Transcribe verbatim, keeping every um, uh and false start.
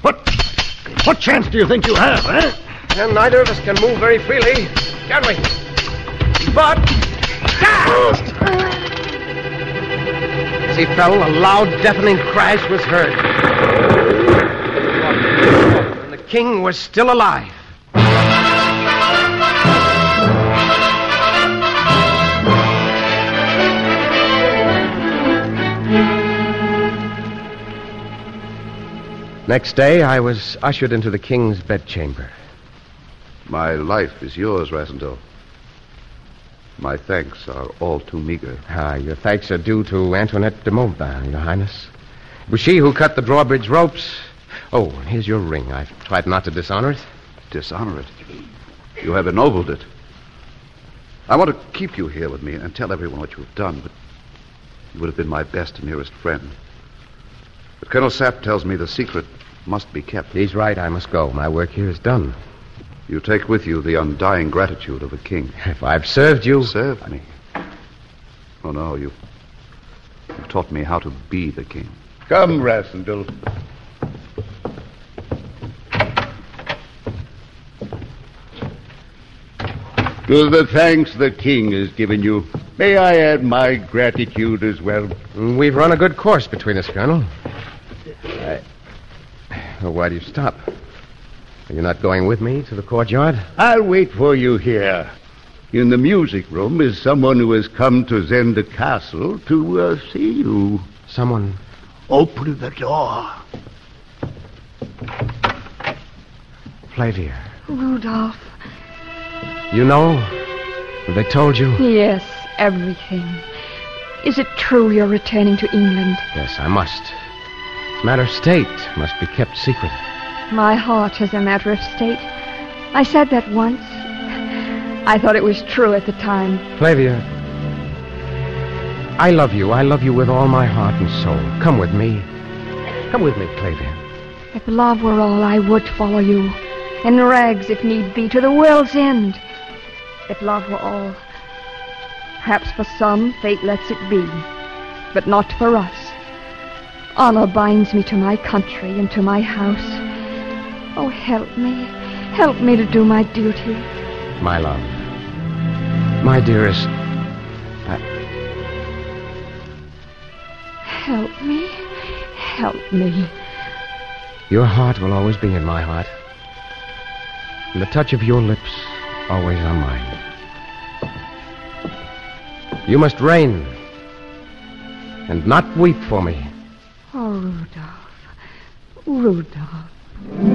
What, what chance do you think you have, eh? And neither of us can move very freely, can we? But... As he fell, a loud, deafening crash was heard. And the king was still alive. Next day, I was ushered into the king's bedchamber. My life is yours, Rassendyll. My thanks are all too meager. Ah, your thanks are due to Antoinette de Montbin, Your Highness. It was she who cut the drawbridge ropes. Oh, and here's your ring. I've tried not to dishonor it. Dishonor it? You have ennobled it. I want to keep you here with me and tell everyone what you have done, but you would have been my best and nearest friend. But Colonel Sapp tells me the secret must be kept. He's right. I must go. My work here is done. You take with you the undying gratitude of a king. If I've served you... Served me? Oh, no, you... You've taught me how to be the king. Come, Rassendyll. To the thanks the king has given you, may I add my gratitude as well? We've run a good course between us, Colonel. I... Well, why do you stop? Are you not going with me to the courtyard? I'll wait for you here. In the music room is someone who has come to Zenda Castle to uh, see you. Someone? Open the door. Flavia. Rudolph. You know? They told you? Yes, everything. Is it true you're returning to England? Yes, I must. It's a matter of state. Must be kept secret. My heart is a matter of state. I said that once. I thought it was true at the time. Flavia, I love you. I love you with all my heart and soul. Come with me. Come with me, Flavia. If love were all, I would follow you. In rags, if need be, to the world's end. If love were all, perhaps for some, fate lets it be. But not for us. Honor binds me to my country and to my house. Oh, help me. Help me to do my duty. My love. My dearest. I... Help me. Help me. Your heart will always be in my heart. And the touch of your lips always on mine. You must reign. And not weep for me. Oh, Rudolph. Rudolph.